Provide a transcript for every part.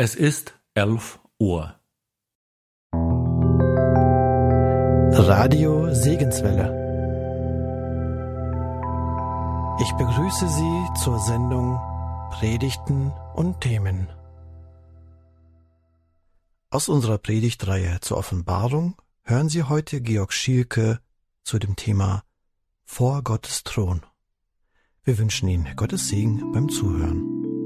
Es ist 11 Uhr. Radio Segenswelle. Ich begrüße Sie zur Sendung Predigten und Themen. Aus unserer Predigtreihe zur Offenbarung hören Sie heute Georg Schielke zu dem Thema Vor Gottes Thron. Wir wünschen Ihnen Gottes Segen beim Zuhören.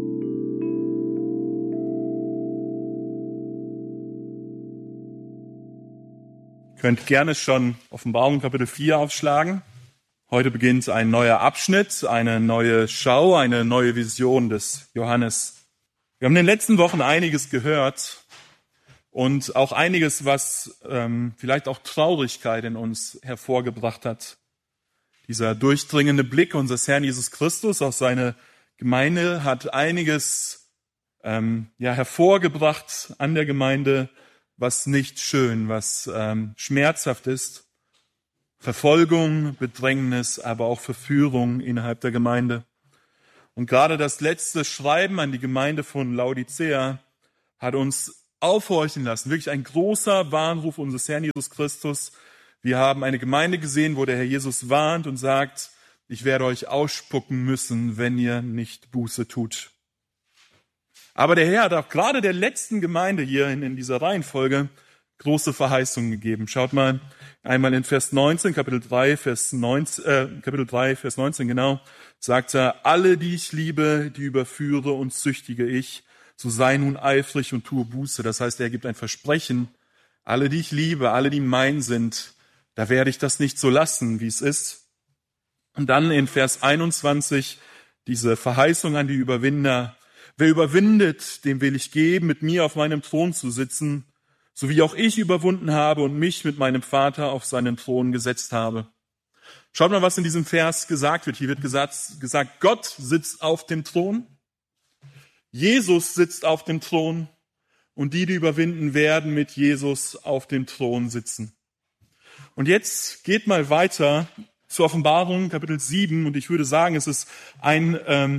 Ihr könnt gerne schon Offenbarung Kapitel 4 aufschlagen. Heute beginnt ein neuer Abschnitt, eine neue Schau, eine neue Vision des Johannes. Wir haben in den letzten Wochen einiges gehört und auch einiges, was vielleicht auch Traurigkeit in uns hervorgebracht hat. Dieser durchdringende Blick unseres Herrn Jesus Christus auf seine Gemeinde hat einiges hervorgebracht an der Gemeinde, was nicht schön, was schmerzhaft ist. Verfolgung, Bedrängnis, aber auch Verführung innerhalb der Gemeinde. Und gerade das letzte Schreiben an die Gemeinde von Laodicea hat uns aufhorchen lassen. Wirklich ein großer Warnruf unseres Herrn Jesus Christus. Wir haben eine Gemeinde gesehen, wo der Herr Jesus warnt und sagt, ich werde euch ausspucken müssen, wenn ihr nicht Buße tut. Aber der Herr hat auch gerade der letzten Gemeinde hier in dieser Reihenfolge große Verheißungen gegeben. Schaut mal einmal in Vers 19, Kapitel 3, Vers 19, genau, sagt er, alle, die ich liebe, die überführe und züchtige ich, so sei nun eifrig und tue Buße. Das heißt, er gibt ein Versprechen, alle, die ich liebe, alle, die mein sind, da werde ich das nicht so lassen, wie es ist. Und dann in Vers 21 diese Verheißung an die Überwinder. Wer überwindet, dem will ich geben, mit mir auf meinem Thron zu sitzen, so wie auch ich überwunden habe und mich mit meinem Vater auf seinen Thron gesetzt habe. Schaut mal, was in diesem Vers gesagt wird. Hier wird gesagt, Gott sitzt auf dem Thron, Jesus sitzt auf dem Thron und die überwinden, werden mit Jesus auf dem Thron sitzen. Und jetzt geht mal weiter zur Offenbarung, Kapitel 7, und ich würde sagen, es ist eine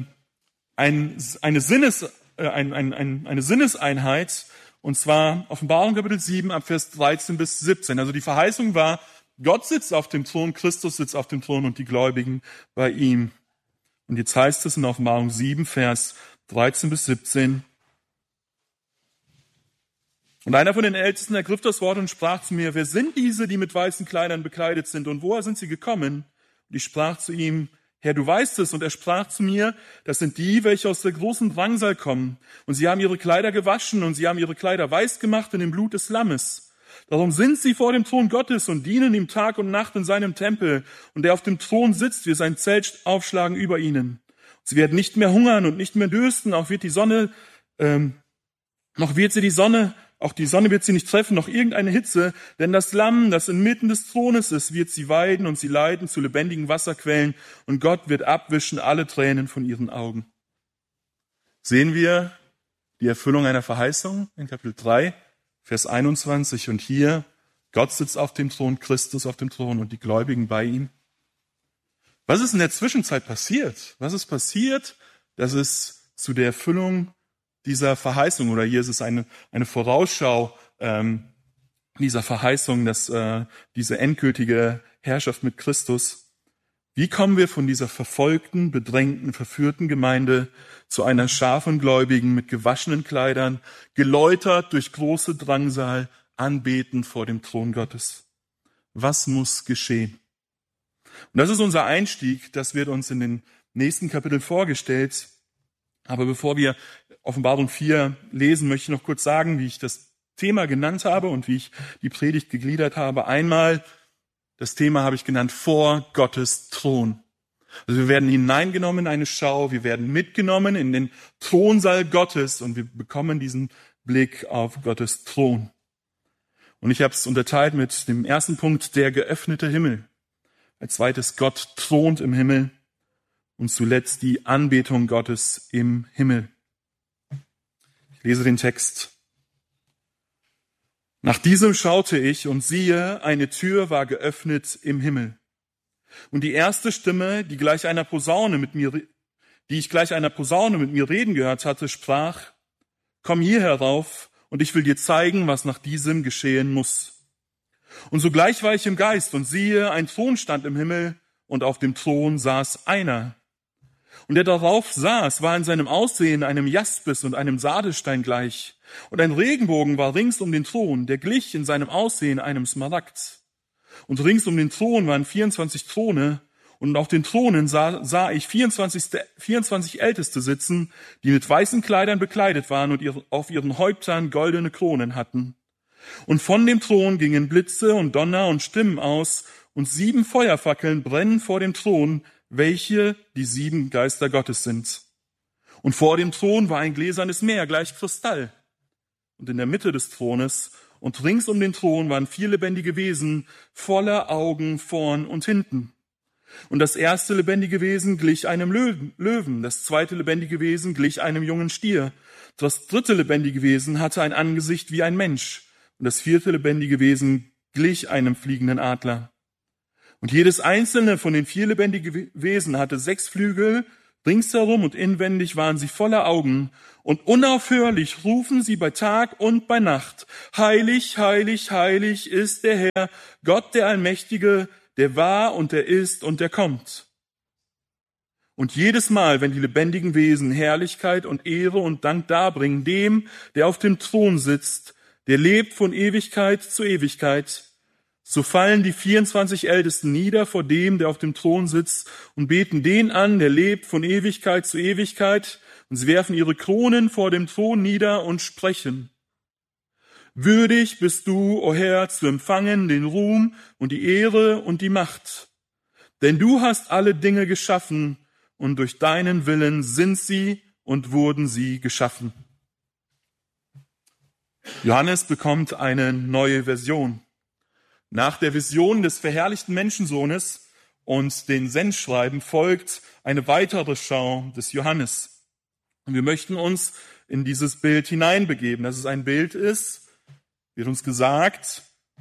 Sinneseinheit, und zwar Offenbarung Kapitel 7 ab Vers 13 bis 17. Also die Verheißung war, Gott sitzt auf dem Thron, Christus sitzt auf dem Thron und die Gläubigen bei ihm. Und jetzt heißt es in Offenbarung 7, Vers 13 bis 17. Und einer von den Ältesten ergriff das Wort und sprach zu mir, wer sind diese, die mit weißen Kleidern bekleidet sind und woher sind sie gekommen? Und ich sprach zu ihm, Herr, du weißt es. Und er sprach zu mir, das sind die, welche aus der großen Drangsal kommen. Und sie haben ihre Kleider gewaschen und sie haben ihre Kleider weiß gemacht in dem Blut des Lammes. Darum sind sie vor dem Thron Gottes und dienen ihm Tag und Nacht in seinem Tempel. Und der auf dem Thron sitzt, wird sein Zelt aufschlagen über ihnen. Sie werden nicht mehr hungern und nicht mehr dürsten, auch die Sonne wird sie nicht treffen, noch irgendeine Hitze, denn das Lamm, das inmitten des Thrones ist, wird sie weiden und sie leiten zu lebendigen Wasserquellen und Gott wird abwischen alle Tränen von ihren Augen. Sehen wir die Erfüllung einer Verheißung in Kapitel 3, Vers 21 und hier, Gott sitzt auf dem Thron, Christus auf dem Thron und die Gläubigen bei ihm. Was ist in der Zwischenzeit passiert? Was ist passiert, dass es zu der Erfüllung dieser Verheißung, oder hier ist es eine Vorausschau dieser Verheißung, dass diese endgültige Herrschaft mit Christus. Wie kommen wir von dieser verfolgten, bedrängten, verführten Gemeinde zu einer Schar von Gläubigen mit gewaschenen Kleidern, geläutert durch große Drangsal, anbetend vor dem Thron Gottes? Was muss geschehen? Und das ist unser Einstieg, das wird uns in den nächsten Kapiteln vorgestellt. Aber bevor wir Offenbarung 4 lesen, möchte ich noch kurz sagen, wie ich das Thema genannt habe und wie ich die Predigt gegliedert habe. Einmal, das Thema habe ich genannt, vor Gottes Thron. Also wir werden hineingenommen in eine Schau, wir werden mitgenommen in den Thronsaal Gottes und wir bekommen diesen Blick auf Gottes Thron. Und ich habe es unterteilt mit dem ersten Punkt, der geöffnete Himmel. Als zweites, Gott thront im Himmel. Und zuletzt die Anbetung Gottes im Himmel. Ich lese den Text. Nach diesem schaute ich und siehe, eine Tür war geöffnet im Himmel. Und die erste Stimme, die ich gleich einer Posaune mit mir reden gehört hatte, sprach, komm hier herauf, und ich will dir zeigen, was nach diesem geschehen muss. Und sogleich war ich im Geist, und siehe, ein Thron stand im Himmel, und auf dem Thron saß einer. Und der darauf saß, war in seinem Aussehen einem Jaspis und einem Sardesstein gleich. Und ein Regenbogen war rings um den Thron, der glich in seinem Aussehen einem Smaragd. Und rings um den Thron waren 24 Throne, und auf den Thronen sah ich 24 Älteste sitzen, die mit weißen Kleidern bekleidet waren und auf ihren Häuptern goldene Kronen hatten. Und von dem Thron gingen Blitze und Donner und Stimmen aus, und 7 Feuerfackeln brennen vor dem Thron, welche die 7 Geister Gottes sind. Und vor dem Thron war ein gläsernes Meer gleich Kristall. Und in der Mitte des Thrones und rings um den Thron waren 4 lebendige Wesen, voller Augen vorn und hinten. Und das erste lebendige Wesen glich einem Löwen, das zweite lebendige Wesen glich einem jungen Stier. Das dritte lebendige Wesen hatte ein Angesicht wie ein Mensch, und das vierte lebendige Wesen glich einem fliegenden Adler. Und jedes einzelne von den 4 lebendigen Wesen hatte 6 Flügel, ringsherum und inwendig waren sie voller Augen, und unaufhörlich rufen sie bei Tag und bei Nacht: Heilig, heilig, heilig ist der Herr, Gott der Allmächtige, der war und der ist und der kommt. Und jedes Mal, wenn die lebendigen Wesen Herrlichkeit und Ehre und Dank darbringen dem, der auf dem Thron sitzt, der lebt von Ewigkeit zu Ewigkeit, so fallen die 24 Ältesten nieder vor dem, der auf dem Thron sitzt, und beten den an, der lebt von Ewigkeit zu Ewigkeit, und sie werfen ihre Kronen vor dem Thron nieder und sprechen: Würdig bist du, o Herr, zu empfangen den Ruhm und die Ehre und die Macht. Denn du hast alle Dinge geschaffen, und durch deinen Willen sind sie und wurden sie geschaffen. Johannes bekommt eine neue Version. Nach der Vision des verherrlichten Menschensohnes und den Sendschreiben folgt eine weitere Schau des Johannes. Und wir möchten uns in dieses Bild hineinbegeben, dass es ein Bild ist, wird uns gesagt,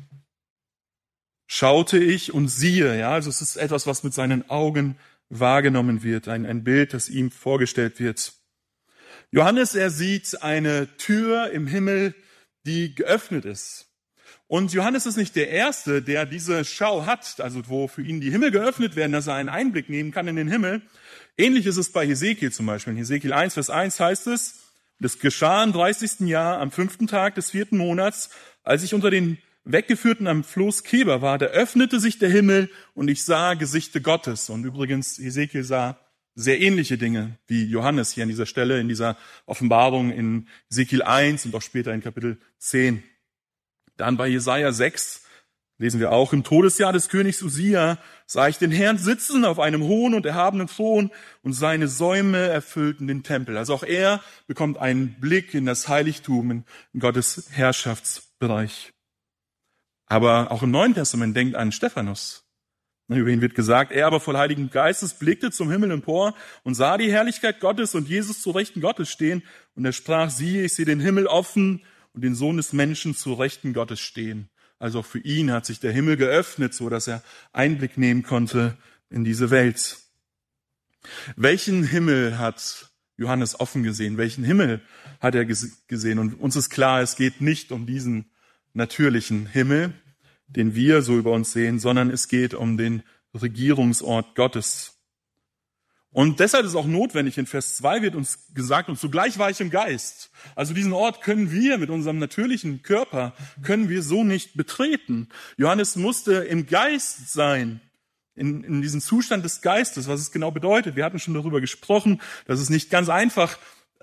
schaute ich und siehe, ja, also es ist etwas, was mit seinen Augen wahrgenommen wird, ein Bild, das ihm vorgestellt wird. Johannes, er sieht eine Tür im Himmel, die geöffnet ist. Und Johannes ist nicht der Erste, der diese Schau hat, also wo für ihn die Himmel geöffnet werden, dass er einen Einblick nehmen kann in den Himmel. Ähnlich ist es bei Hesekiel zum Beispiel. In Hesekiel 1, Vers 1 heißt es: Das geschah im 30. Jahr, am 5. Tag des 4. Monats, als ich unter den Weggeführten am Floß Kebar war, da öffnete sich der Himmel und ich sah Gesichte Gottes. Und übrigens, Hesekiel sah sehr ähnliche Dinge wie Johannes hier an dieser Stelle, in dieser Offenbarung in Hesekiel 1 und auch später in Kapitel 10. Dann bei Jesaja 6 lesen wir auch: Im Todesjahr des Königs Usia sah ich den Herrn sitzen auf einem hohen und erhabenen Thron, und seine Säume erfüllten den Tempel. Also auch er bekommt einen Blick in das Heiligtum, in Gottes Herrschaftsbereich. Aber auch im Neuen Testament denkt an Stephanus. Über ihn wird gesagt: Er aber voll Heiligen Geistes blickte zum Himmel empor und sah die Herrlichkeit Gottes und Jesus zu Rechten Gottes stehen. Und er sprach: Siehe, ich sehe den Himmel offen und den Sohn des Menschen zu Rechten Gottes stehen. Also auch für ihn hat sich der Himmel geöffnet, so dass er Einblick nehmen konnte in diese Welt. Welchen Himmel hat Johannes offen gesehen? Welchen Himmel hat er gesehen? Und uns ist klar, es geht nicht um diesen natürlichen Himmel, den wir so über uns sehen, sondern es geht um den Regierungsort Gottes. Und deshalb ist es auch notwendig, in Vers 2 wird uns gesagt, und zugleich war ich im Geist. Also diesen Ort können wir mit unserem natürlichen Körper, können wir so nicht betreten. Johannes musste im Geist sein, in diesem Zustand des Geistes, was es genau bedeutet. Wir hatten schon darüber gesprochen, dass es nicht ganz einfach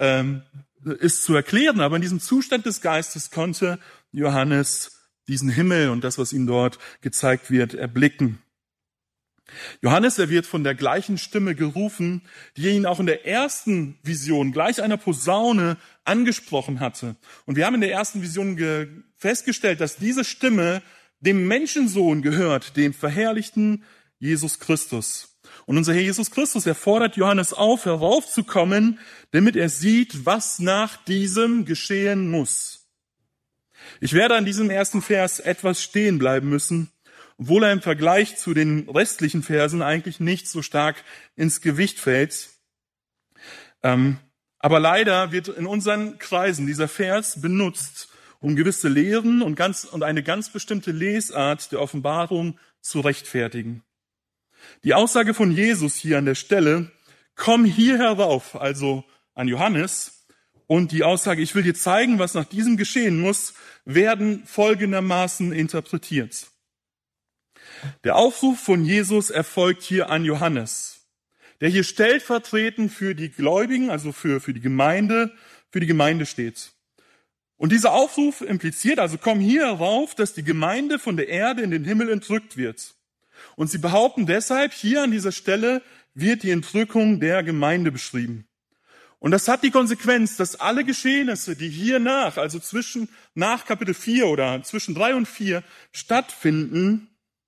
ist zu erklären, aber in diesem Zustand des Geistes konnte Johannes diesen Himmel und das, was ihm dort gezeigt wird, erblicken. Johannes, er wird von der gleichen Stimme gerufen, die ihn auch in der ersten Vision gleich einer Posaune angesprochen hatte. Und wir haben in der ersten Vision festgestellt, dass diese Stimme dem Menschensohn gehört, dem verherrlichten Jesus Christus. Und unser Herr Jesus Christus, er fordert Johannes auf, heraufzukommen, damit er sieht, was nach diesem geschehen muss. Ich werde an diesem ersten Vers etwas stehen bleiben müssen, obwohl er im Vergleich zu den restlichen Versen eigentlich nicht so stark ins Gewicht fällt. Aber leider wird in unseren Kreisen dieser Vers benutzt, um gewisse Lehren und eine ganz bestimmte Lesart der Offenbarung zu rechtfertigen. Die Aussage von Jesus hier an der Stelle, komm hier herauf, also an Johannes, und die Aussage, ich will dir zeigen, was nach diesem geschehen muss, werden folgendermaßen interpretiert. Der Aufruf von Jesus erfolgt hier an Johannes, der hier stellvertretend für die Gläubigen, also für die Gemeinde steht. Und dieser Aufruf impliziert, also komm hier herauf, dass die Gemeinde von der Erde in den Himmel entrückt wird. Und sie behaupten deshalb, hier an dieser Stelle wird die Entrückung der Gemeinde beschrieben. Und das hat die Konsequenz, dass alle Geschehnisse, die hier also nach Kapitel 4 oder zwischen 3 und 4 stattfinden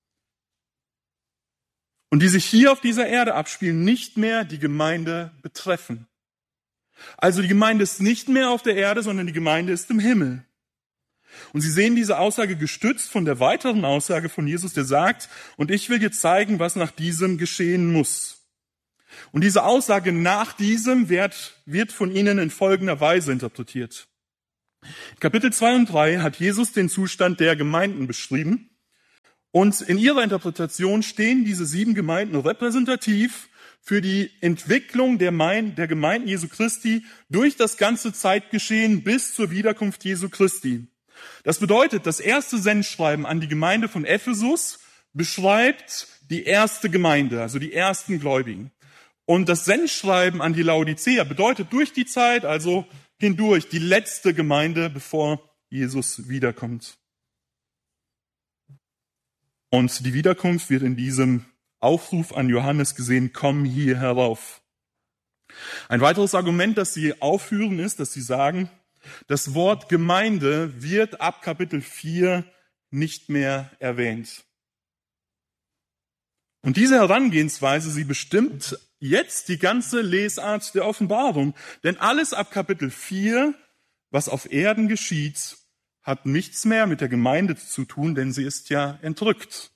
und die sich hier auf dieser Erde abspielen, nicht mehr die Gemeinde betreffen. Also die Gemeinde ist nicht mehr auf der Erde, sondern die Gemeinde ist im Himmel. Und Sie sehen diese Aussage gestützt von der weiteren Aussage von Jesus, der sagt, und ich will dir zeigen, was nach diesem geschehen muss. Und diese Aussage nach diesem wird von ihnen in folgender Weise interpretiert. In Kapitel 2 und 3 hat Jesus den Zustand der Gemeinden beschrieben. Und in ihrer Interpretation stehen diese 7 Gemeinden repräsentativ für die Entwicklung der Gemeinden Jesu Christi durch das ganze Zeitgeschehen bis zur Wiederkunft Jesu Christi. Das bedeutet, das erste Sendschreiben an die Gemeinde von Ephesus beschreibt die erste Gemeinde, also die ersten Gläubigen. Und das Sendschreiben an die Laodicea bedeutet durch die Zeit, also hindurch, die letzte Gemeinde, bevor Jesus wiederkommt. Und die Wiederkunft wird in diesem Aufruf an Johannes gesehen, komm hier herauf. Ein weiteres Argument, das sie aufführen, ist, dass sie sagen, das Wort Gemeinde wird ab Kapitel 4 nicht mehr erwähnt. Und diese Herangehensweise, sie bestimmt jetzt die ganze Lesart der Offenbarung. Denn alles ab Kapitel 4, was auf Erden geschieht, hat nichts mehr mit der Gemeinde zu tun, denn sie ist ja entrückt.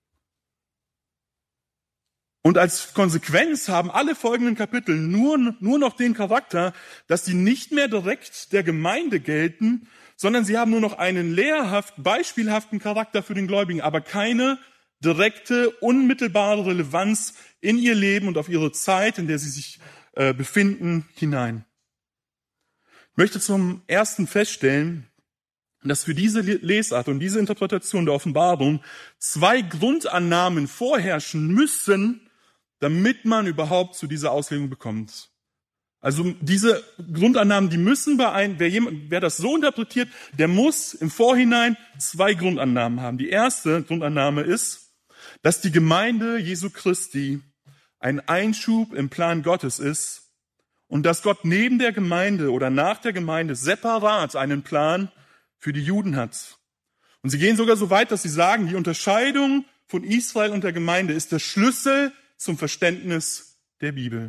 Und als Konsequenz haben alle folgenden Kapitel nur noch den Charakter, dass sie nicht mehr direkt der Gemeinde gelten, sondern sie haben nur noch einen beispielhaften Charakter für den Gläubigen, aber keine direkte, unmittelbare Relevanz in ihr Leben und auf ihre Zeit, in der sie sich befinden, hinein. Ich möchte zum Ersten feststellen, dass für diese Lesart und diese Interpretation der Offenbarung 2 Grundannahmen vorherrschen müssen, damit man überhaupt zu dieser Auslegung bekommt. Also diese Grundannahmen, die müssen wer das so interpretiert, der muss im Vorhinein 2 Grundannahmen haben. Die erste Grundannahme ist, dass die Gemeinde Jesu Christi ein Einschub im Plan Gottes ist und dass Gott neben der Gemeinde oder nach der Gemeinde separat einen Plan für die Juden hat. Und sie gehen sogar so weit, dass sie sagen, die Unterscheidung von Israel und der Gemeinde ist der Schlüssel zum Verständnis der Bibel.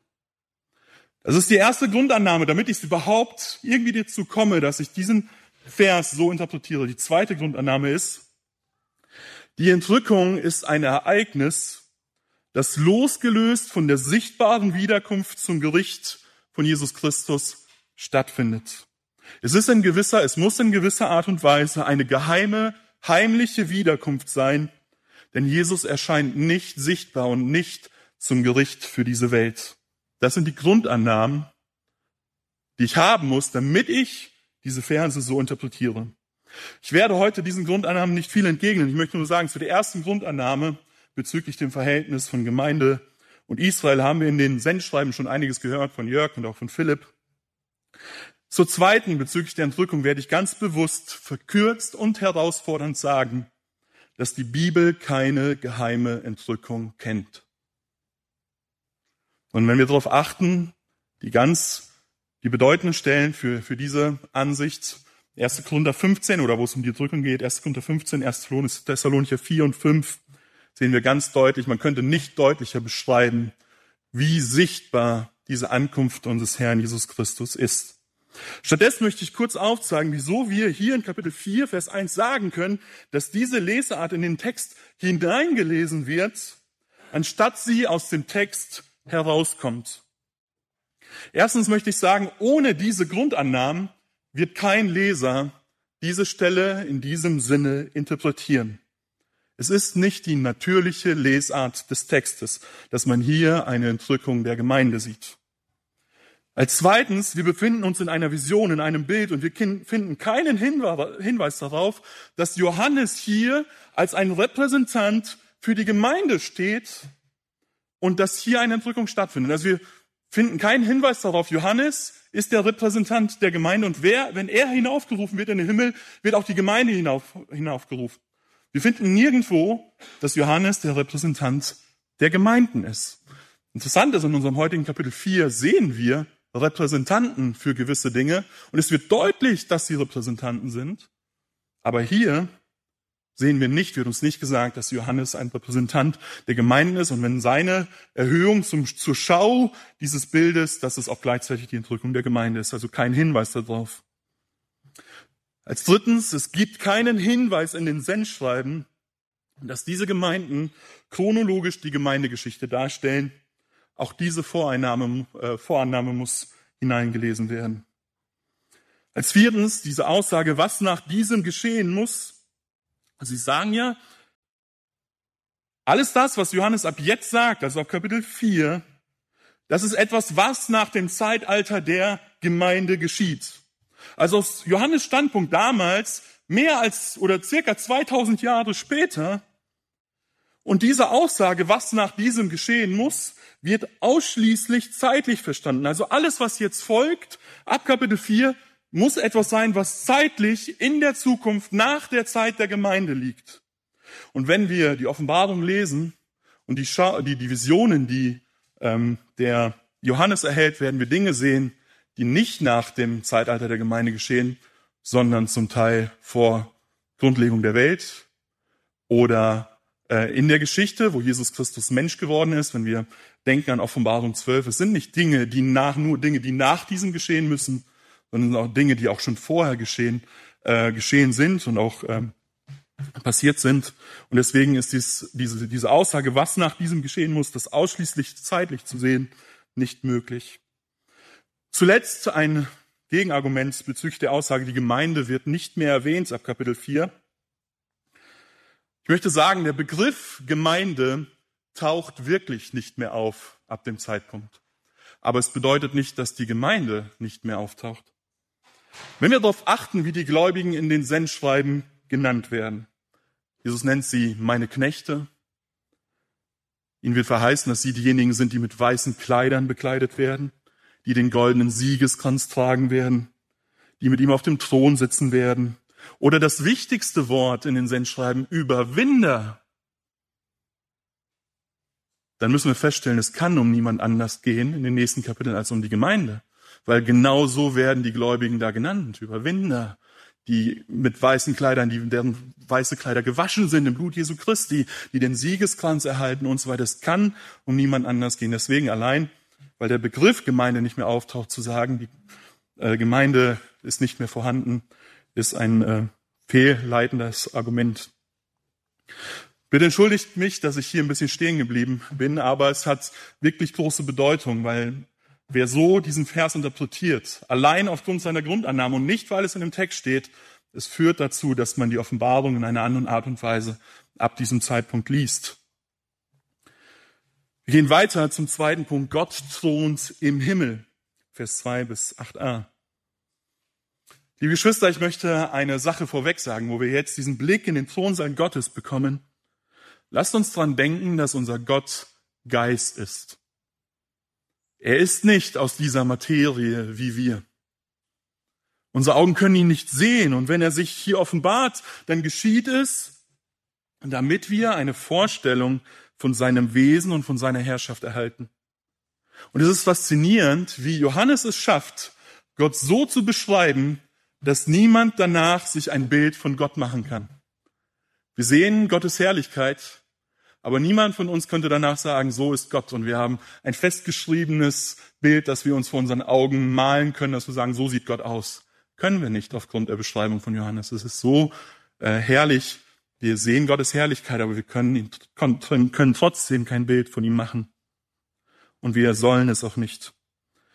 Das ist die erste Grundannahme, damit ich überhaupt irgendwie dazu komme, dass ich diesen Vers so interpretiere. Die zweite Grundannahme ist, die Entrückung ist ein Ereignis, das losgelöst von der sichtbaren Wiederkunft zum Gericht von Jesus Christus stattfindet. Es muss in gewisser Art und Weise eine geheime, heimliche Wiederkunft sein, denn Jesus erscheint nicht sichtbar und nicht zum Gericht für diese Welt. Das sind die Grundannahmen, die ich haben muss, damit ich diese Verse so interpretiere. Ich werde heute diesen Grundannahmen nicht viel entgegnen. Ich möchte nur sagen, zu der ersten Grundannahme bezüglich dem Verhältnis von Gemeinde und Israel haben wir in den Sendschreiben schon einiges gehört von Jörg und auch von Philipp. Zur zweiten, bezüglich der Entrückung, werde ich ganz bewusst, verkürzt und herausfordernd sagen, dass die Bibel keine geheime Entrückung kennt. Und wenn wir darauf achten, die bedeutenden Stellen für diese Ansicht, 1. Korinther 15, oder wo es um die Entrückung geht, 1. Korinther 15, 1. Thessalonicher 4 und 5, sehen wir ganz deutlich, man könnte nicht deutlicher beschreiben, wie sichtbar diese Ankunft unseres Herrn Jesus Christus ist. Stattdessen möchte ich kurz aufzeigen, wieso wir hier in Kapitel 4, Vers 1 sagen können, dass diese Leseart in den Text hineingelesen wird, anstatt sie aus dem Text herauskommt. Erstens möchte ich sagen, ohne diese Grundannahmen wird kein Leser diese Stelle in diesem Sinne interpretieren. Es ist nicht die natürliche Lesart des Textes, dass man hier eine Entrückung der Gemeinde sieht. Als zweitens, wir befinden uns in einer Vision, in einem Bild und wir finden keinen Hinweis darauf, dass Johannes hier als ein Repräsentant für die Gemeinde steht und dass hier eine Entrückung stattfindet. Also wir finden keinen Hinweis darauf, Johannes ist der Repräsentant der Gemeinde und wenn er hinaufgerufen wird in den Himmel, wird auch die Gemeinde hinaufgerufen. Wir finden nirgendwo, dass Johannes der Repräsentant der Gemeinden ist. Interessant ist, in unserem heutigen Kapitel 4 sehen wir Repräsentanten für gewisse Dinge und es wird deutlich, dass sie Repräsentanten sind. Aber hier sehen wir nicht, wird uns nicht gesagt, dass Johannes ein Repräsentant der Gemeinden ist und wenn seine Erhöhung zur Schau dieses Bildes, dass es auch gleichzeitig die Entrückung der Gemeinde ist, also kein Hinweis darauf. Als drittens, es gibt keinen Hinweis in den Sendschreiben, dass diese Gemeinden chronologisch die Gemeindegeschichte darstellen. Auch diese Vorannahme muss hineingelesen werden. Als viertens, diese Aussage, was nach diesem geschehen muss. Sie sagen ja, alles das, was Johannes ab jetzt sagt, also ab Kapitel 4, das ist etwas, was nach dem Zeitalter der Gemeinde geschieht. Also aus Johannes Standpunkt damals, mehr als oder circa 2000 Jahre später, und diese Aussage, was nach diesem geschehen muss, wird ausschließlich zeitlich verstanden. Also alles, was jetzt folgt, ab Kapitel 4, muss etwas sein, was zeitlich in der Zukunft nach der Zeit der Gemeinde liegt. Und wenn wir die Offenbarung lesen und die Visionen, die der Johannes erhält, werden wir Dinge sehen, die nicht nach dem Zeitalter der Gemeinde geschehen, sondern zum Teil vor Grundlegung der Welt oder in der Geschichte, wo Jesus Christus Mensch geworden ist. Wenn wir denken an Offenbarung 12, es sind nicht Dinge, die nach diesem geschehen müssen, sondern auch Dinge, die auch schon vorher geschehen sind und auch passiert sind. Und deswegen ist diese Aussage, was nach diesem geschehen muss, das ausschließlich zeitlich zu sehen, nicht möglich. Zuletzt ein Gegenargument bezüglich der Aussage, die Gemeinde wird nicht mehr erwähnt ab Kapitel 4. Ich möchte sagen, der Begriff Gemeinde taucht wirklich nicht mehr auf ab dem Zeitpunkt. Aber es bedeutet nicht, dass die Gemeinde nicht mehr auftaucht. Wenn wir darauf achten, wie die Gläubigen in den Sendschreiben genannt werden. Jesus nennt sie meine Knechte. Ihnen wird verheißen, dass sie diejenigen sind, die mit weißen Kleidern bekleidet werden, die den goldenen Siegeskranz tragen werden, die mit ihm auf dem Thron sitzen werden. Oder das wichtigste Wort in den Sendschreiben, Überwinder. Dann müssen wir feststellen, es kann um niemand anders gehen in den nächsten Kapiteln als um die Gemeinde. Weil genau so werden die Gläubigen da genannt, Überwinder, die mit weißen Kleidern, deren weiße Kleider gewaschen sind im Blut Jesu Christi, die den Siegeskranz erhalten und so weiter. Es kann um niemand anders gehen. Deswegen allein, weil der Begriff Gemeinde nicht mehr auftaucht, zu sagen, die Gemeinde ist nicht mehr vorhanden, ist ein fehlleitendes Argument. Bitte entschuldigt mich, dass ich hier ein bisschen stehen geblieben bin, aber es hat wirklich große Bedeutung, weil wer so diesen Vers interpretiert, allein aufgrund seiner Grundannahme und nicht, weil es in dem Text steht, es führt dazu, dass man die Offenbarung in einer anderen Art und Weise ab diesem Zeitpunkt liest. Wir gehen weiter zum zweiten Punkt. Gott thront im Himmel. Vers 2 bis 8a. Liebe Geschwister, ich möchte eine Sache vorweg sagen, wo wir jetzt diesen Blick in den Thronsaal Gottes bekommen. Lasst uns dran denken, dass unser Gott Geist ist. Er ist nicht aus dieser Materie wie wir. Unsere Augen können ihn nicht sehen und wenn er sich hier offenbart, dann geschieht es, damit wir eine Vorstellung von seinem Wesen und von seiner Herrschaft erhalten. Und es ist faszinierend, wie Johannes es schafft, Gott so zu beschreiben, dass niemand danach sich ein Bild von Gott machen kann. Wir sehen Gottes Herrlichkeit, aber niemand von uns könnte danach sagen, so ist Gott. Und wir haben ein festgeschriebenes Bild, das wir uns vor unseren Augen malen können, dass wir sagen, so sieht Gott aus. Können wir nicht aufgrund der Beschreibung von Johannes. Es ist so herrlich. Wir sehen Gottes Herrlichkeit, aber wir können trotzdem kein Bild von ihm machen. Und wir sollen es auch nicht.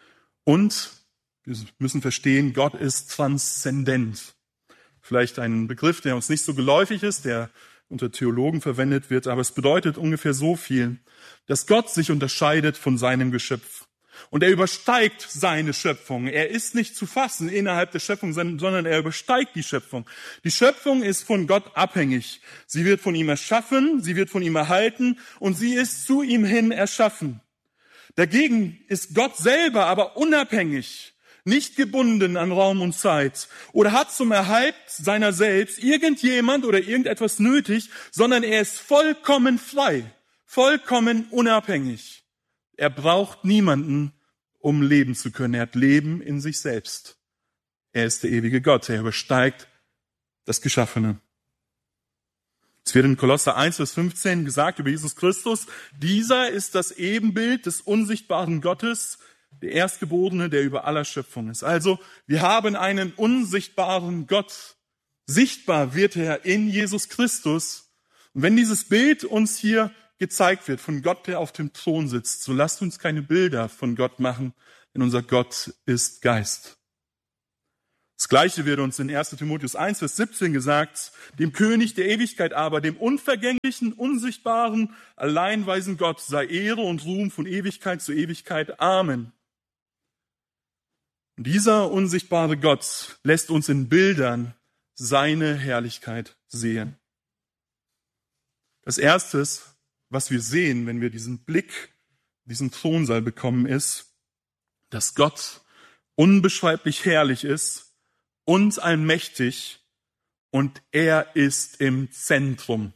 Und wir müssen verstehen, Gott ist transzendent. Vielleicht ein Begriff, der uns nicht so geläufig ist, der unter Theologen verwendet wird, aber es bedeutet ungefähr so viel, dass Gott sich unterscheidet von seinem Geschöpf. Und er übersteigt seine Schöpfung. Er ist nicht zu fassen innerhalb der Schöpfung, sondern er übersteigt die Schöpfung. Die Schöpfung ist von Gott abhängig. Sie wird von ihm erschaffen, sie wird von ihm erhalten und sie ist zu ihm hin erschaffen. Dagegen ist Gott selber aber unabhängig, nicht gebunden an Raum und Zeit oder hat zum Erhalt seiner selbst irgendjemand oder irgendetwas nötig, sondern er ist vollkommen frei, vollkommen unabhängig. Er braucht niemanden, um leben zu können. Er hat Leben in sich selbst. Er ist der ewige Gott. Er übersteigt das Geschaffene. Es wird in Kolosser 1, Vers 15 gesagt über Jesus Christus, dieser ist das Ebenbild des unsichtbaren Gottes, der Erstgeborene, der über aller Schöpfung ist. Also, wir haben einen unsichtbaren Gott. Sichtbar wird er in Jesus Christus. Und wenn dieses Bild uns hier gezeigt wird von Gott, der auf dem Thron sitzt, so lasst uns keine Bilder von Gott machen, denn unser Gott ist Geist. Das Gleiche wird uns in 1. Timotheus 1, Vers 17 gesagt, dem König der Ewigkeit aber, dem unvergänglichen, unsichtbaren, allein weisen Gott sei Ehre und Ruhm von Ewigkeit zu Ewigkeit. Amen. Und dieser unsichtbare Gott lässt uns in Bildern seine Herrlichkeit sehen. Das Erste, was wir sehen, wenn wir diesen Blick, diesen Thronsaal bekommen, ist, dass Gott unbeschreiblich herrlich ist und allmächtig und er ist im Zentrum.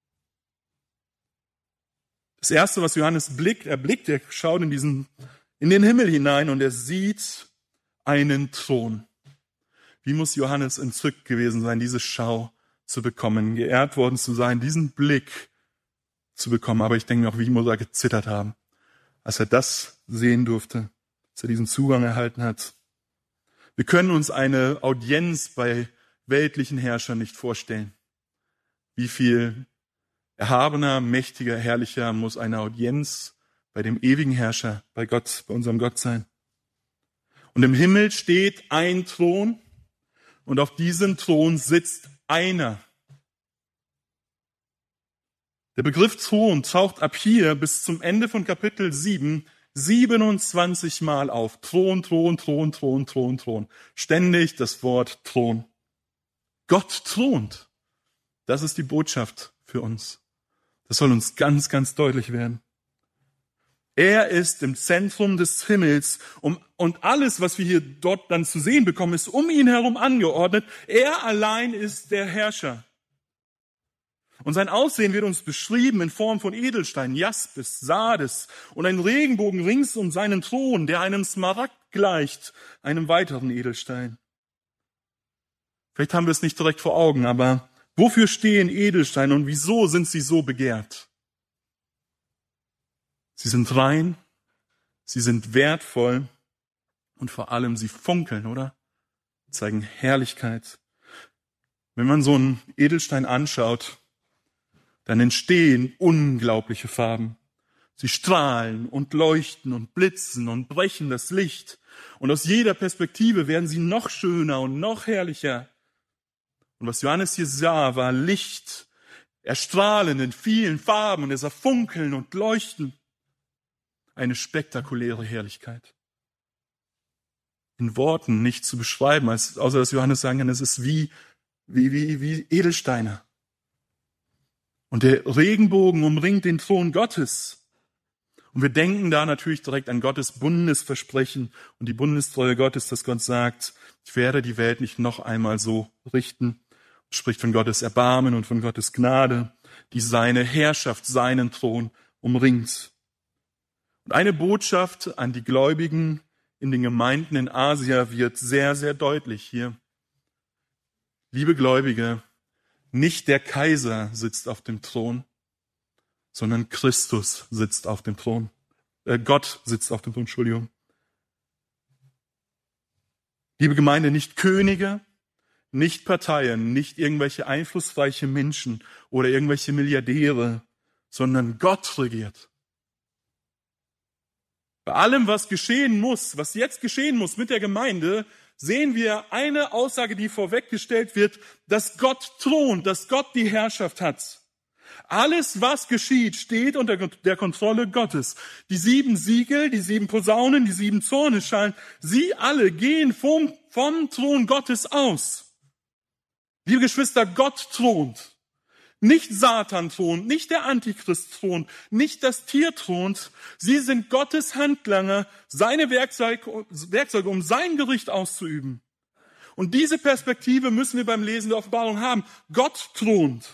Das Erste, was Johannes er schaut in den Himmel hinein und er sieht einen Thron. Wie muss Johannes entzückt gewesen sein, diese Schau zu bekommen, geehrt worden zu sein, diesen Blick zu bekommen. Aber ich denke mir auch, wie muss er gezittert haben, als er das sehen durfte, als er diesen Zugang erhalten hat. Wir können uns eine Audienz bei weltlichen Herrschern nicht vorstellen. Wie viel erhabener, mächtiger, herrlicher muss eine Audienz bei dem ewigen Herrscher, bei Gott, bei unserem Gott sein. Und im Himmel steht ein Thron und auf diesem Thron sitzt einer. Der Begriff Thron taucht ab hier bis zum Ende von Kapitel 7 27 Mal auf. Thron, Thron, Thron, Thron, Thron, Thron. Ständig das Wort Thron. Gott thront. Das ist die Botschaft für uns. Das soll uns ganz, ganz deutlich werden. Er ist im Zentrum des Himmels und alles, was wir hier dort dann zu sehen bekommen, ist um ihn herum angeordnet. Er allein ist der Herrscher. Und sein Aussehen wird uns beschrieben in Form von Edelsteinen, Jaspis, Sardes und ein Regenbogen rings um seinen Thron, der einem Smaragd gleicht, einem weiteren Edelstein. Vielleicht haben wir es nicht direkt vor Augen, aber wofür stehen Edelsteine und wieso sind sie so begehrt? Sie sind rein, sie sind wertvoll und vor allem sie funkeln, oder? Zeigen Herrlichkeit. Wenn man so einen Edelstein anschaut, dann entstehen unglaubliche Farben. Sie strahlen und leuchten und blitzen und brechen das Licht. Und aus jeder Perspektive werden sie noch schöner und noch herrlicher. Und was Johannes hier sah, war Licht, erstrahlen in vielen Farben und es sah funkeln und leuchten. Eine spektakuläre Herrlichkeit. In Worten nicht zu beschreiben, außer dass Johannes sagen kann, es ist wie Edelsteine. Und der Regenbogen umringt den Thron Gottes. Und wir denken da natürlich direkt an Gottes Bundesversprechen und die Bundestreue Gottes, dass Gott sagt, ich werde die Welt nicht noch einmal so richten. Spricht von Gottes Erbarmen und von Gottes Gnade, die seine Herrschaft, seinen Thron umringt. Und eine Botschaft an die Gläubigen in den Gemeinden in Asia wird sehr, sehr deutlich hier. Liebe Gläubige, nicht der Kaiser sitzt auf dem Thron, sondern Christus sitzt auf dem Thron. Gott sitzt auf dem Thron, Entschuldigung. Liebe Gemeinde, nicht Könige, nicht Parteien, nicht irgendwelche einflussreiche Menschen oder irgendwelche Milliardäre, sondern Gott regiert. Bei allem, was geschehen muss, was jetzt geschehen muss mit der Gemeinde, sehen wir eine Aussage, die vorweggestellt wird, dass Gott thront, dass Gott die Herrschaft hat. Alles, was geschieht, steht unter der Kontrolle Gottes. Die 7 Siegel, die 7 Posaunen, die 7 Zornesschalen, sie alle gehen vom Thron Gottes aus. Liebe Geschwister, Gott thront. Nicht Satan thront, nicht der Antichrist thront, nicht das Tier thront. Sie sind Gottes Handlanger, seine Werkzeuge, um sein Gericht auszuüben. Und diese Perspektive müssen wir beim Lesen der Offenbarung haben. Gott thront.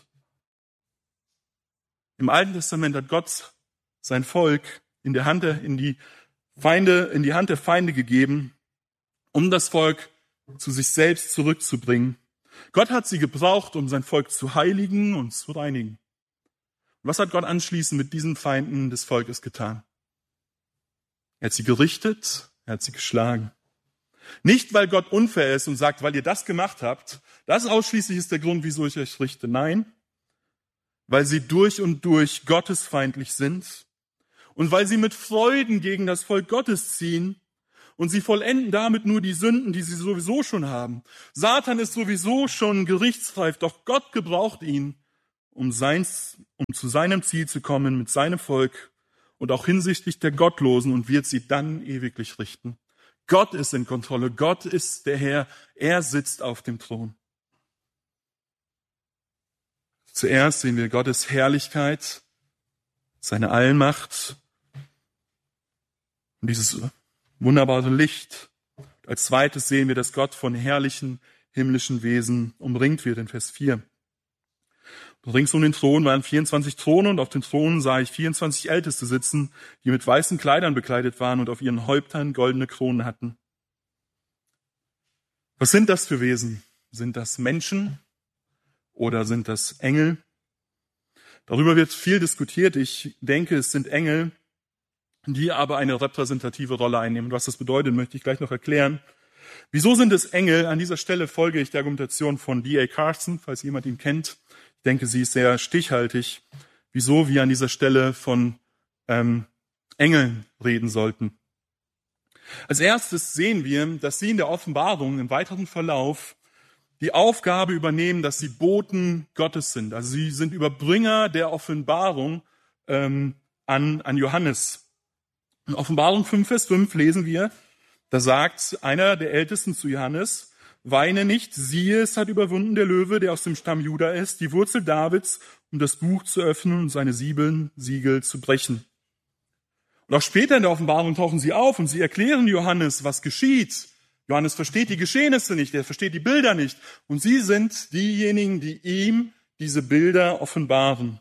Im Alten Testament hat Gott sein Volk in die Hand der Feinde gegeben, um das Volk zu sich selbst zurückzubringen. Gott hat sie gebraucht, um sein Volk zu heiligen und zu reinigen. Und was hat Gott anschließend mit diesen Feinden des Volkes getan? Er hat sie gerichtet, er hat sie geschlagen. Nicht, weil Gott unfair ist und sagt, weil ihr das gemacht habt, das ausschließlich ist der Grund, wieso ich euch richte. Nein, weil sie durch und durch gottesfeindlich sind und weil sie mit Freuden gegen das Volk Gottes ziehen und sie vollenden damit nur die Sünden, die sie sowieso schon haben. Satan ist sowieso schon gerichtsreif, doch Gott gebraucht ihn, um zu seinem Ziel zu kommen mit seinem Volk und auch hinsichtlich der Gottlosen und wird sie dann ewiglich richten. Gott ist in Kontrolle, Gott ist der Herr, er sitzt auf dem Thron. Zuerst sehen wir Gottes Herrlichkeit, seine Allmacht und dieses wunderbare Licht. Als zweites sehen wir, dass Gott von herrlichen himmlischen Wesen umringt wird in Vers 4. Rings um den Thron waren 24 Throne und auf den Thronen sah ich 24 Älteste sitzen, die mit weißen Kleidern bekleidet waren und auf ihren Häuptern goldene Kronen hatten. Was sind das für Wesen? Sind das Menschen oder sind das Engel? Darüber wird viel diskutiert. Ich denke, es sind Engel, die aber eine repräsentative Rolle einnehmen. Was das bedeutet, möchte ich gleich noch erklären. Wieso sind es Engel? An dieser Stelle folge ich der Argumentation von D.A. Carson, falls jemand ihn kennt. Ich denke, sie ist sehr stichhaltig. Wieso wir an dieser Stelle von Engeln reden sollten. Als erstes sehen wir, dass sie in der Offenbarung im weiteren Verlauf die Aufgabe übernehmen, dass sie Boten Gottes sind. Also sie sind Überbringer der Offenbarung an Johannes. In Offenbarung 5, Vers 5 lesen wir, da sagt einer der Ältesten zu Johannes, weine nicht, siehe, es hat überwunden der Löwe, der aus dem Stamm Juda ist, die Wurzel Davids, um das Buch zu öffnen und seine 7 Siegel zu brechen. Und auch später in der Offenbarung tauchen sie auf und sie erklären Johannes, was geschieht. Johannes versteht die Geschehnisse nicht, er versteht die Bilder nicht. Und sie sind diejenigen, die ihm diese Bilder offenbaren.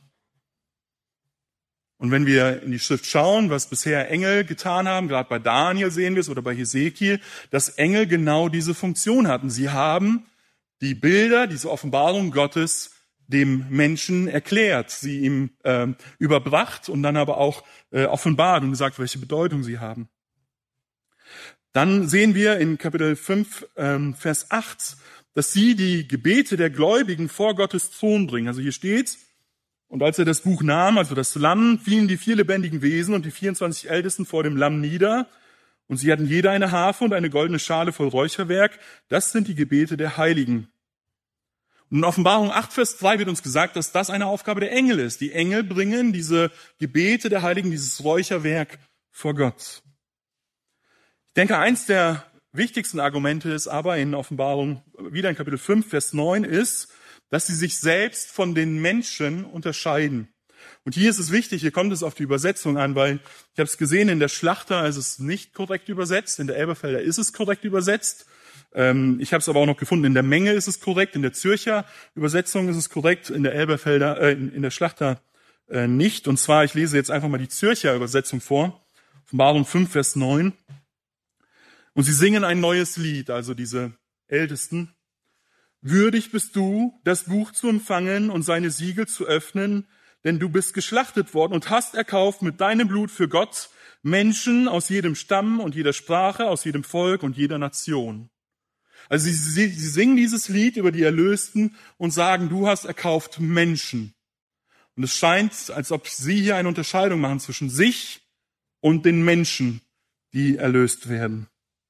Und wenn wir in die Schrift schauen, was bisher Engel getan haben, gerade bei Daniel sehen wir es oder bei Hesekiel, dass Engel genau diese Funktion hatten. Sie haben die Bilder, diese Offenbarung Gottes dem Menschen erklärt, sie ihm überbracht und dann aber auch offenbart und gesagt, welche Bedeutung sie haben. Dann sehen wir in Kapitel 5, Vers 8, dass sie die Gebete der Gläubigen vor Gottes Thron bringen. Also hier steht, und als er das Buch nahm, also das Lamm, fielen die 4 lebendigen Wesen und die 24 Ältesten vor dem Lamm nieder. Und sie hatten jeder eine Harfe und eine goldene Schale voll Räucherwerk. Das sind die Gebete der Heiligen. Und in Offenbarung 8, Vers 2 wird uns gesagt, dass das eine Aufgabe der Engel ist. Die Engel bringen diese Gebete der Heiligen, dieses Räucherwerk vor Gott. Ich denke, eins der wichtigsten Argumente ist aber in Offenbarung, wieder in Kapitel 5, Vers 9 ist, dass sie sich selbst von den Menschen unterscheiden. Und hier ist es wichtig, hier kommt es auf die Übersetzung an, weil ich habe es gesehen, in der Schlachter ist es nicht korrekt übersetzt, in der Elberfelder ist es korrekt übersetzt. Ich habe es aber auch noch gefunden, in der Menge ist es korrekt, in der Zürcher Übersetzung ist es korrekt, in der Elberfelder, in der Schlachter nicht. Und zwar, ich lese jetzt einfach mal die Zürcher Übersetzung vor, Offenbarung 5, Vers 9. Und sie singen ein neues Lied, also diese Ältesten. Würdig bist du, das Buch zu empfangen und seine Siegel zu öffnen, denn du bist geschlachtet worden und hast erkauft mit deinem Blut für Gott Menschen aus jedem Stamm und jeder Sprache, aus jedem Volk und jeder Nation. Also sie singen dieses Lied über die Erlösten und sagen, du hast erkauft Menschen. Und es scheint, als ob sie hier eine Unterscheidung machen zwischen sich und den Menschen, die erlöst werden.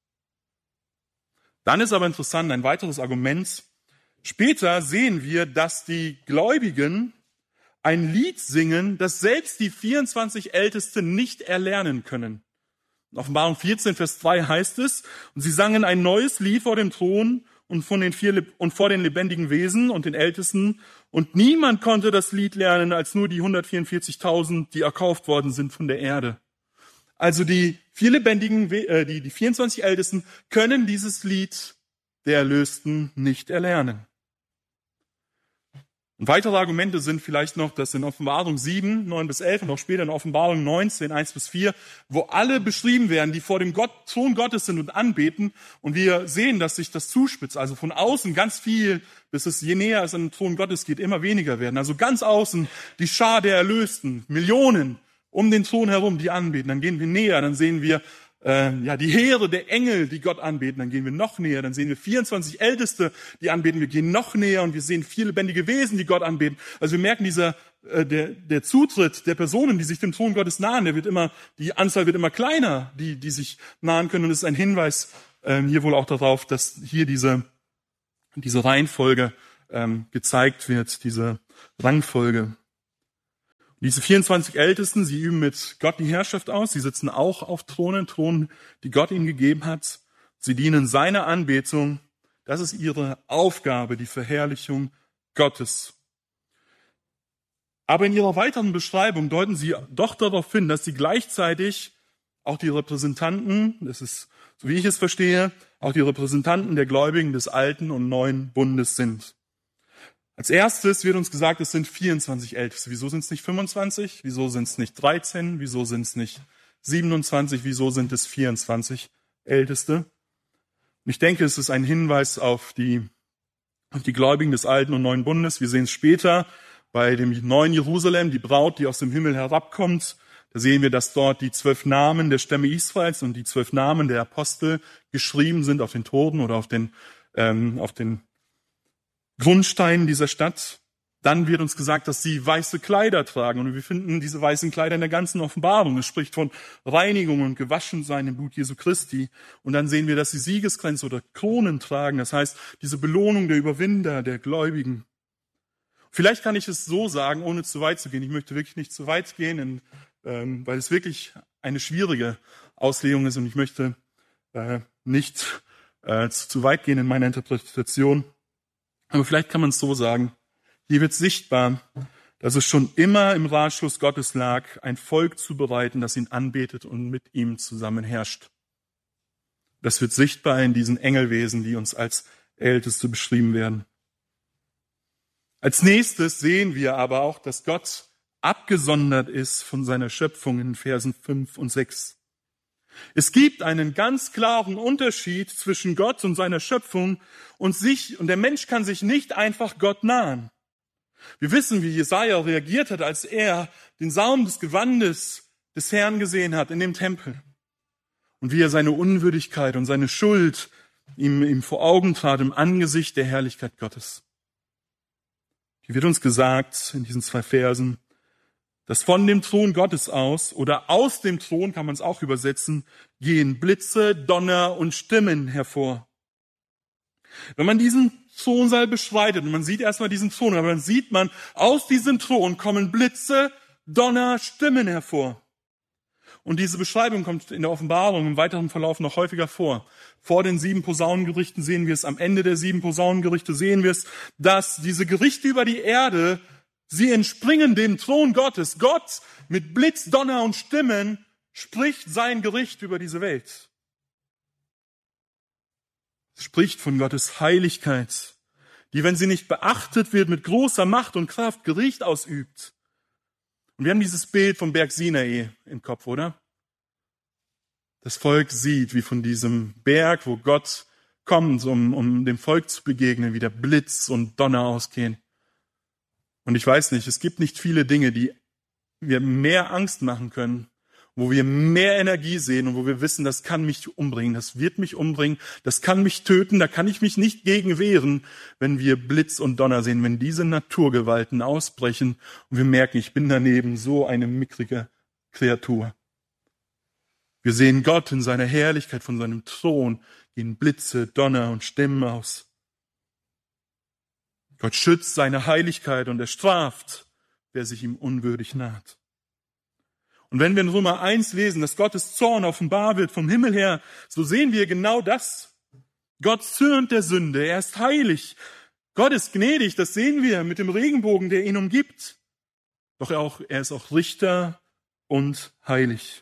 Dann ist aber interessant ein weiteres Argument. Später sehen wir, dass die Gläubigen ein Lied singen, das selbst die 24 Ältesten nicht erlernen können. In Offenbarung 14, Vers 2 heißt es, und sie sangen ein neues Lied vor dem Thron und vor den lebendigen Wesen und den Ältesten. Und niemand konnte das Lied lernen, als nur die 144.000, die erkauft worden sind von der Erde. Also die 24 Ältesten können dieses Lied der Erlösten nicht erlernen. Und weitere Argumente sind vielleicht noch, dass in Offenbarung 7, 9 bis 11 und auch später in Offenbarung 19, 1 bis 4, wo alle beschrieben werden, die vor dem Thron Gottes sind und anbeten. Und wir sehen, dass sich das zuspitzt. Also von außen ganz viel, bis es je näher es an den Thron Gottes geht, immer weniger werden. Also ganz außen die Schar der Erlösten, Millionen um den Thron herum, die anbeten. Dann gehen wir näher, dann sehen wir die Heere der Engel, die Gott anbeten, dann gehen wir noch näher, dann sehen wir 24 Älteste, die anbeten, wir gehen noch näher und wir sehen 4 lebendige Wesen, die Gott anbeten. Also wir merken, der Zutritt der Personen, die sich dem Thron Gottes nahen, die Anzahl wird immer kleiner, die sich nahen können. Und es ist ein Hinweis hier wohl auch darauf, dass hier diese Reihenfolge gezeigt wird, diese Rangfolge. Diese 24 Ältesten, sie üben mit Gott die Herrschaft aus. Sie sitzen auch auf Thronen, die Gott ihnen gegeben hat. Sie dienen seiner Anbetung. Das ist ihre Aufgabe, die Verherrlichung Gottes. Aber in ihrer weiteren Beschreibung deuten sie doch darauf hin, dass sie gleichzeitig auch die Repräsentanten, das ist, so wie ich es verstehe, auch die Repräsentanten der Gläubigen des Alten und Neuen Bundes sind. Als erstes wird uns gesagt, es sind 24 Älteste. Wieso sind es nicht 25? Wieso sind es nicht 13? Wieso sind es nicht 27? Wieso sind es 24 Älteste? Und ich denke, es ist ein Hinweis auf die Gläubigen des Alten und Neuen Bundes. Wir sehen es später bei dem neuen Jerusalem, die Braut, die aus dem Himmel herabkommt. Da sehen wir, dass dort die 12 Namen der Stämme Israels und die 12 Namen der Apostel geschrieben sind auf den Toren oder auf den Grundsteinen dieser Stadt. Dann wird uns gesagt, dass sie weiße Kleider tragen. Und wir finden diese weißen Kleider in der ganzen Offenbarung. Es spricht von Reinigung und Gewaschensein im Blut Jesu Christi. Und dann sehen wir, dass sie Siegeskränze oder Kronen tragen. Das heißt, diese Belohnung der Überwinder, der Gläubigen. Vielleicht kann ich es so sagen, ohne zu weit zu gehen. Ich möchte wirklich nicht zu weit gehen, weil es wirklich eine schwierige Auslegung ist. Und ich möchte nicht zu weit gehen in meiner Interpretation. Aber vielleicht kann man es so sagen, hier wird sichtbar, dass es schon immer im Ratschluss Gottes lag, ein Volk zu bereiten, das ihn anbetet und mit ihm zusammen herrscht. Das wird sichtbar in diesen Engelwesen, die uns als Älteste beschrieben werden. Als nächstes sehen wir aber auch, dass Gott abgesondert ist von seiner Schöpfung in Versen 5 und 6. Es gibt einen ganz klaren Unterschied zwischen Gott und seiner Schöpfung und der Mensch kann sich nicht einfach Gott nahen. Wir wissen, wie Jesaja reagiert hat, als er den Saum des Gewandes des Herrn gesehen hat in dem Tempel und wie er seine Unwürdigkeit und seine Schuld ihm vor Augen trat im Angesicht der Herrlichkeit Gottes. Hier wird uns gesagt in diesen 2 Versen, dass von dem Thron Gottes aus oder aus dem Thron, kann man es auch übersetzen, gehen Blitze, Donner und Stimmen hervor. Wenn man diesen Thronsaal beschreitet und man sieht erstmal diesen Thron, aber dann sieht man, aus diesem Thron kommen Blitze, Donner, Stimmen hervor. Und diese Beschreibung kommt in der Offenbarung im weiteren Verlauf noch häufiger vor. Vor den 7 Posaunengerichten sehen wir es, am Ende der 7 Posaunengerichte sehen wir es, dass diese Gerichte über die Erde, sie entspringen dem Thron Gottes. Gott mit Blitz, Donner und Stimmen spricht sein Gericht über diese Welt. Es spricht von Gottes Heiligkeit, die, wenn sie nicht beachtet wird, mit großer Macht und Kraft Gericht ausübt. Und wir haben dieses Bild vom Berg Sinai im Kopf, oder? Das Volk sieht, wie von diesem Berg, wo Gott kommt, um dem Volk zu begegnen, wie der Blitz und Donner ausgehen. Und ich weiß nicht, es gibt nicht viele Dinge, die wir mehr Angst machen können, wo wir mehr Energie sehen und wo wir wissen, das kann mich umbringen, das wird mich umbringen, das kann mich töten, da kann ich mich nicht gegen wehren, wenn wir Blitz und Donner sehen, wenn diese Naturgewalten ausbrechen und wir merken, ich bin daneben so eine mickrige Kreatur. Wir sehen Gott in seiner Herrlichkeit, von seinem Thron gehen Blitze, Donner und Stimmen aus. Gott schützt seine Heiligkeit und er straft, wer sich ihm unwürdig naht. Und wenn wir in Römer 1 lesen, dass Gottes Zorn offenbar wird vom Himmel her, so sehen wir genau das. Gott zürnt der Sünde, er ist heilig. Gott ist gnädig, das sehen wir mit dem Regenbogen, der ihn umgibt. Doch er ist auch Richter und heilig.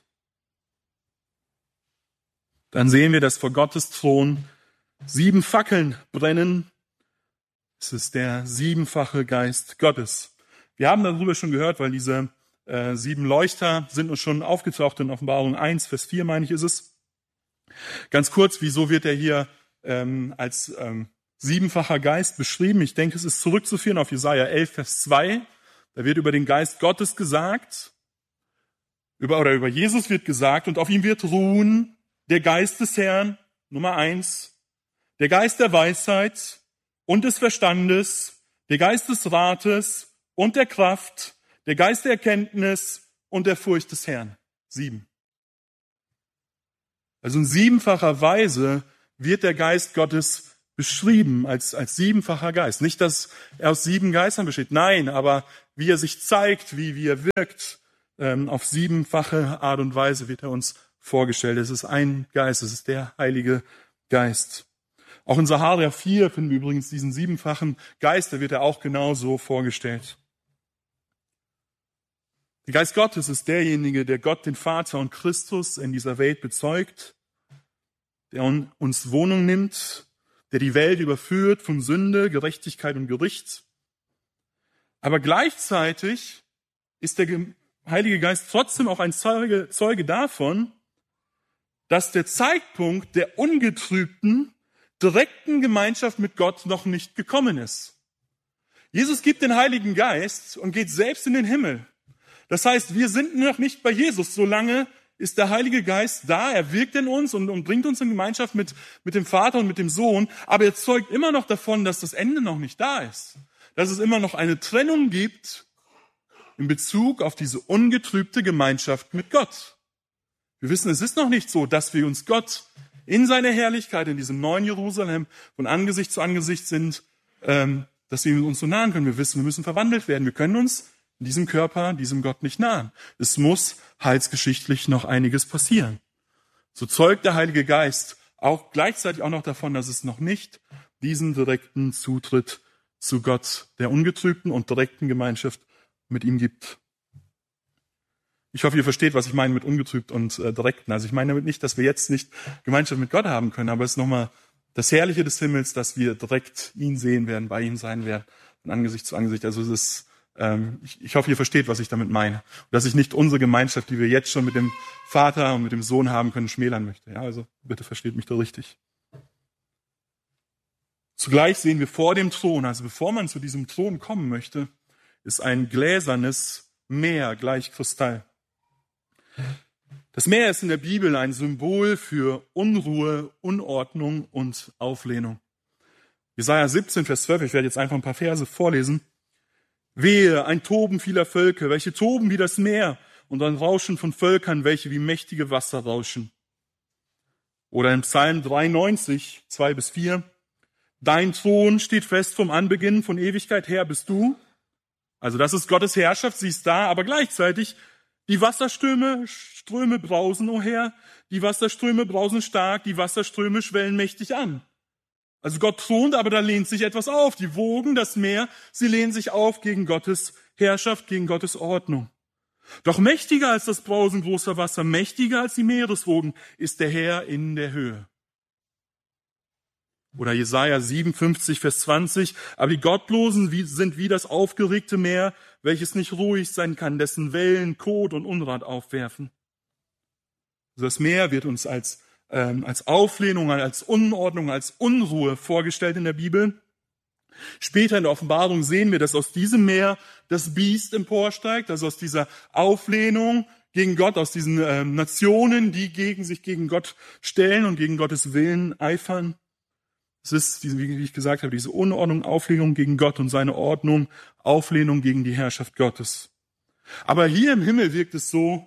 Dann sehen wir, dass vor Gottes Thron 7 Fackeln brennen. Es ist der 7-fache Geist Gottes. Wir haben darüber schon gehört, weil diese 7 Leuchter sind uns schon aufgetaucht in Offenbarung 1, Vers 4, meine ich, ist es. Ganz kurz, wieso wird er hier als 7-facher Geist beschrieben? Ich denke, es ist zurückzuführen auf Jesaja 11, Vers 2. Da wird über den Geist Gottes gesagt, über Jesus wird gesagt, und auf ihm wird ruhen der Geist des Herrn, Nummer 1, der Geist der Weisheit und des Verstandes, der Geist des Rates und der Kraft, der Geist der Erkenntnis und der Furcht des Herrn. 7. Also in 7-facher Weise wird der Geist Gottes beschrieben als 7-facher Geist. Nicht, dass er aus 7 Geistern besteht, nein, aber wie er sich zeigt, wie er wirkt, auf 7-fache Art und Weise wird er uns vorgestellt. Es ist ein Geist, es ist der Heilige Geist. Auch in Sacharja 4 finden wir übrigens diesen 7-fachen Geist, da wird er auch genauso vorgestellt. Der Geist Gottes ist derjenige, der Gott, den Vater und Christus in dieser Welt bezeugt, der uns Wohnung nimmt, der die Welt überführt von Sünde, Gerechtigkeit und Gericht. Aber gleichzeitig ist der Heilige Geist trotzdem auch ein Zeuge davon, dass der Zeitpunkt der ungetrübten, direkten Gemeinschaft mit Gott noch nicht gekommen ist. Jesus gibt den Heiligen Geist und geht selbst in den Himmel. Das heißt, wir sind noch nicht bei Jesus. Solange ist der Heilige Geist da, er wirkt in uns und bringt uns in Gemeinschaft mit dem Vater und mit dem Sohn, aber er zeugt immer noch davon, dass das Ende noch nicht da ist. Dass es immer noch eine Trennung gibt in Bezug auf diese ungetrübte Gemeinschaft mit Gott. Wir wissen, es ist noch nicht so, dass wir uns Gott in seiner Herrlichkeit, in diesem neuen Jerusalem, von Angesicht zu Angesicht sind, dass wir uns so nahen können. Wir wissen, wir müssen verwandelt werden. Wir können uns in diesem Körper, diesem Gott nicht nahen. Es muss heilsgeschichtlich noch einiges passieren. So zeugt der Heilige Geist auch gleichzeitig auch noch davon, dass es noch nicht diesen direkten Zutritt zu Gott, der ungetrübten und direkten Gemeinschaft mit ihm gibt. Ich hoffe, ihr versteht, was ich meine mit ungetrübt und direkten. Also ich meine damit nicht, dass wir jetzt nicht Gemeinschaft mit Gott haben können, aber es ist nochmal das Herrliche des Himmels, dass wir direkt ihn sehen werden, bei ihm sein werden, von Angesicht zu Angesicht. Also es ist, ich hoffe, ihr versteht, was ich damit meine. Und dass ich nicht unsere Gemeinschaft, die wir jetzt schon mit dem Vater und mit dem Sohn haben können, schmälern möchte. Ja, also bitte versteht mich da richtig. Zugleich sehen wir vor dem Thron, also bevor man zu diesem Thron kommen möchte, ist ein gläsernes Meer gleich Kristall. Das Meer ist in der Bibel ein Symbol für Unruhe, Unordnung und Auflehnung. Jesaja 17, Vers 12, ich werde jetzt einfach ein paar Verse vorlesen. Wehe, ein Toben vieler Völker, welche toben wie das Meer, und ein Rauschen von Völkern, welche wie mächtige Wasser rauschen. Oder im Psalm 93, 2-4, dein Thron steht fest vom Anbeginn, von Ewigkeit her bist du. Also das ist Gottes Herrschaft, sie ist da, aber gleichzeitig die Wasserströme brausen, o Herr, die Wasserströme brausen stark, die Wasserströme schwellen mächtig an. Also Gott thront, aber da lehnt sich etwas auf. Die Wogen, das Meer, sie lehnen sich auf gegen Gottes Herrschaft, gegen Gottes Ordnung. Doch mächtiger als das Brausen großer Wasser, mächtiger als die Meereswogen, ist der Herr in der Höhe. Oder Jesaja 57, Vers 20, aber die Gottlosen sind wie das aufgeregte Meer, welches nicht ruhig sein kann, dessen Wellen Kot und Unrat aufwerfen. Also das Meer wird uns als Auflehnung, als Unordnung, als Unruhe vorgestellt in der Bibel. Später in der Offenbarung sehen wir, dass aus diesem Meer das Biest emporsteigt, also aus dieser Auflehnung gegen Gott, aus diesen Nationen, die sich gegen Gott stellen und gegen Gottes Willen eifern. Es ist, wie ich gesagt habe, diese Unordnung, Auflehnung gegen Gott und seine Ordnung, Auflehnung gegen die Herrschaft Gottes. Aber hier im Himmel wirkt es so,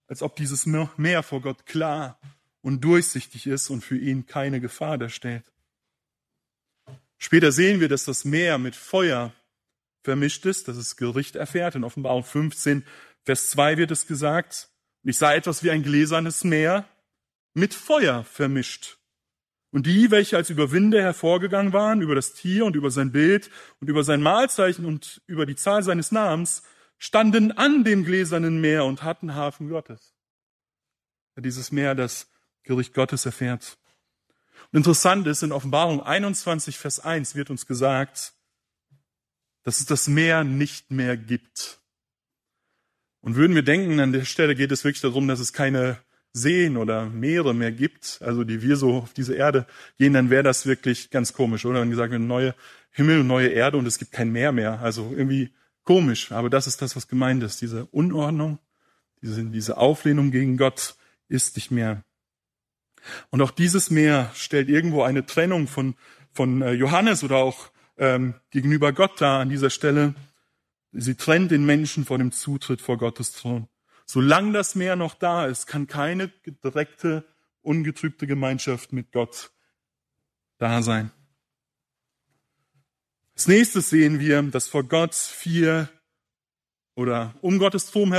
als ob dieses Meer vor Gott klar und durchsichtig ist und für ihn keine Gefahr darstellt. Später sehen wir, dass das Meer mit Feuer vermischt ist, dass es Gericht erfährt. In Offenbarung 15, Vers 2 wird es gesagt, und ich sah etwas wie ein gläsernes Meer mit Feuer vermischt. Und die, welche als Überwinder hervorgegangen waren, über das Tier und über sein Bild und über sein Mahlzeichen und über die Zahl seines Namens, standen an dem gläsernen Meer und hatten Hafen Gottes. Dieses Meer, das Gericht Gottes erfährt. Und interessant ist, in Offenbarung 21, Vers 1 wird uns gesagt, dass es das Meer nicht mehr gibt. Und würden wir denken, an der Stelle geht es wirklich darum, dass es keine Seen oder Meere mehr gibt, also die wir so auf diese Erde gehen, dann wäre das wirklich ganz komisch, oder? Wenn gesagt wird, neue Himmel und neue Erde und es gibt kein Meer mehr. Also irgendwie komisch, aber das ist das, was gemeint ist. Diese Unordnung, diese Auflehnung gegen Gott ist nicht mehr. Und auch dieses Meer stellt irgendwo eine Trennung von Johannes oder auch gegenüber Gott dar an dieser Stelle. Sie trennt den Menschen vor dem Zutritt vor Gottes Thron. Solange das Meer noch da ist, kann keine direkte, ungetrübte Gemeinschaft mit Gott da sein. Als nächstes sehen wir, dass vor Gott um Gottes Thron